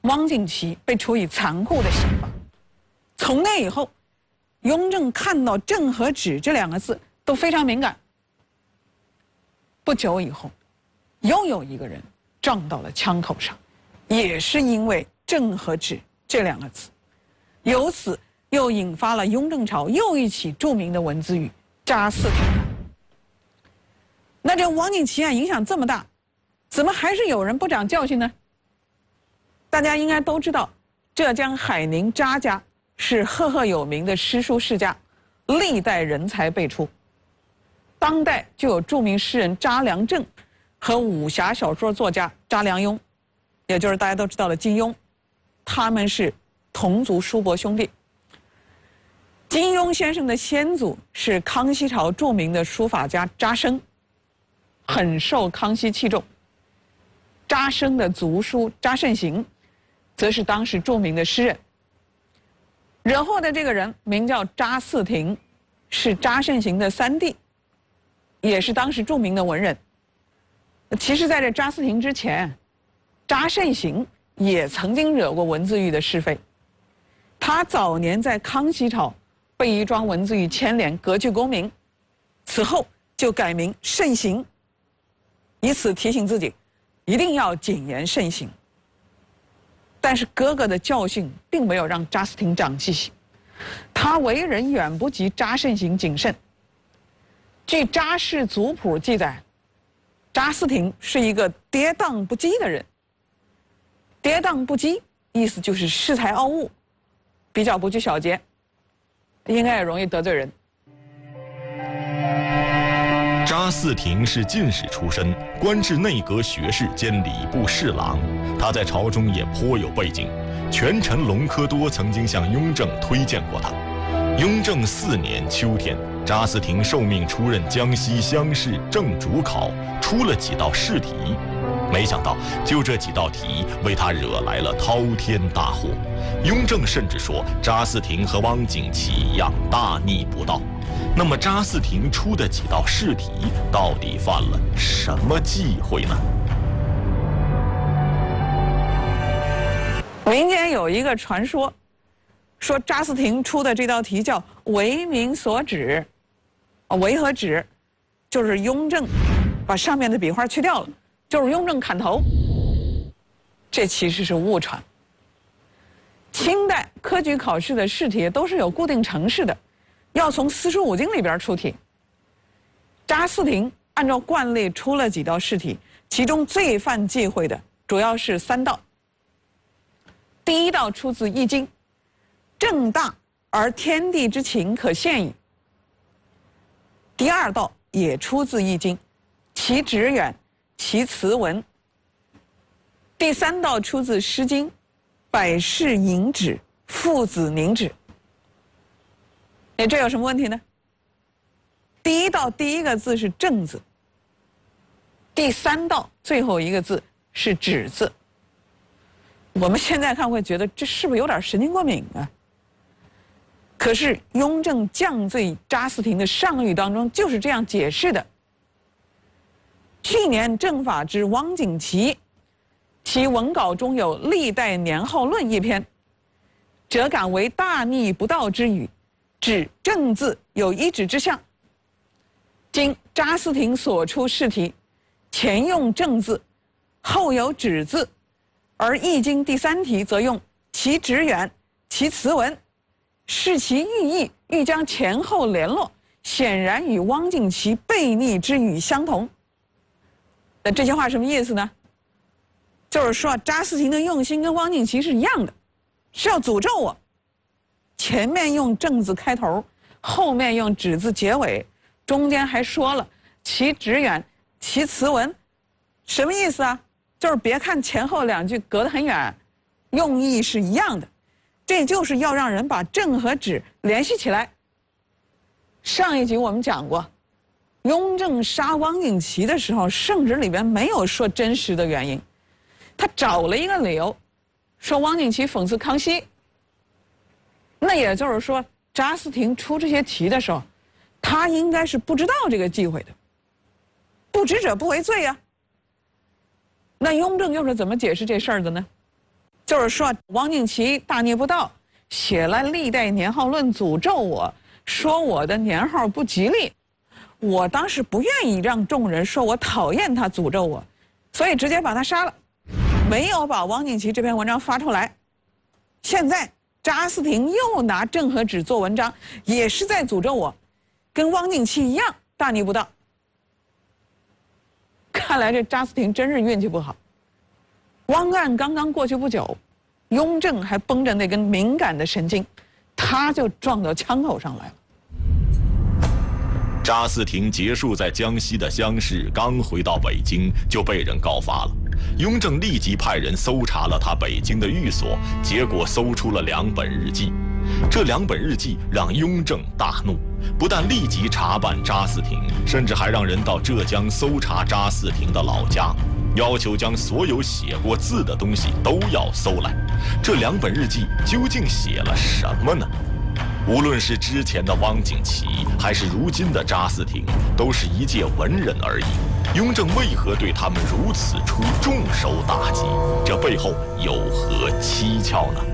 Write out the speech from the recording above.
汪景祺被处以残酷的刑罚。从那以后，雍正看到正和止这两个字都非常敏感。不久以后，又有一个人撞到了枪口上，也是因为正和止这两个字，由此又引发了雍正朝又一起著名的文字狱查嗣庭案。那这汪景祺案影响这么大，怎么还是有人不长教训呢？大家应该都知道，浙江海宁查家是赫赫有名的诗书世家，历代人才辈出。当代就有著名诗人查良铮和武侠小说作家查良镛，也就是大家都知道的金庸，他们是同族叔伯兄弟。金庸先生的先祖是康熙朝著名的书法家查生，很受康熙器重。查生的族叔查慎行，则是当时著名的诗人。惹祸的这个人名叫查嗣庭，是查慎行的三弟，也是当时著名的文人。其实在这查嗣庭之前，查慎行也曾经惹过文字狱的是非。他早年在康熙朝被一桩文字狱牵连，革去功名，此后就改名慎行，以此提醒自己一定要谨言慎行。但是哥哥的教训并没有让查嗣庭长记性，他为人远不及查慎行谨慎。据查氏族谱记载，查嗣庭是一个跌宕不羁的人。跌宕不羁意思就是恃才傲物，比较不拘小节，应该也容易得罪人。 查嗣庭是进士出身，官至内阁学士兼礼部侍郎。他在朝中也颇有背景，权臣隆科多曾经向雍正推荐过他。雍正4年秋天，查嗣庭受命出任江西乡试正主考，出了几道试题。没想到，就这几道题为他惹来了滔天大祸。雍正甚至说，查嗣庭和汪景祺一样大逆不道。那么查嗣庭出的几道试题到底犯了什么忌讳呢？ 民间有一个传说，说查嗣庭出的这道题叫为民所指，为和指就是雍正把上面的笔画去掉了，就是雍正砍头。这其实是误传。清代科举考试的试题都是有固定程式的，要从四书五经里边出题。查嗣庭按照惯例出了几道试题，其中最犯忌讳的主要是3道。第一道出自《易经》，正大而天地之情可现矣。第二道也出自《易经》，其旨远，其辞文。第三道出自《诗经》，百世盈止，父子凝止。这有什么问题呢？第一道第一个字是正字，第三道最后一个字是止字。我们现在看会觉得这是不是有点神经过敏啊？可是雍正降罪查嗣庭的上谕当中就是这样解释的。去年正法之汪景祺，其文稿中有历代年号论一篇，则感为大逆不道之语，指正字有一指之象。今查嗣庭所出试题，前用正字，后有止字，而《易经》第3题则用其旨远，其辞文，视其寓意，欲将前后联络，显然与汪景祺悖逆之语相同。那这些话什么意思呢？就是说查嗣庭的用心跟汪景祺是一样的，是要诅咒我。前面用正字开头，后面用止字结尾，中间还说了其旨远，其辞文，什么意思啊？就是别看前后2句隔得很远，用意是一样的。这就是要让人把正和止联系起来。上一集我们讲过，雍正杀汪景祺的时候，圣旨里边没有说真实的原因，他找了一个理由，说汪景祺讽刺康熙。那也就是说，查嗣庭出这些题的时候，他应该是不知道这个忌讳的，不知者不为罪呀。那雍正又是怎么解释这事儿的呢？ 就是说汪敬祺大逆不道，写了历代年号论诅咒我，说我的年号不吉利。我当时不愿意让众人说我讨厌他，诅咒我，所以直接把他杀了，没有把汪敬祺这篇文章发出来。现在查思廷又拿正和纸做文章，也是在诅咒我，跟汪敬祺一样大逆不道。看来这查思廷真是运气不好。汪案刚刚过去不久，雍正还绷着那根敏感的神经，他就撞到枪口上来了。 查思廷结束在江西的乡试，刚回到北京就被人告发了。雍正立即派人搜查了他北京的寓所，结果搜出了2本日记。这2本日记让雍正大怒，不但立即查办查思廷，甚至还让人到浙江搜查查思廷的老家，要求将所有写过字的东西都要搜来。这2本日记究竟写了什么呢？无论是之前的汪敬祺，还是如今的查思廷，都是一介文人而已。雍正为何对他们如此出重手打击？这背后有何蹊跷呢？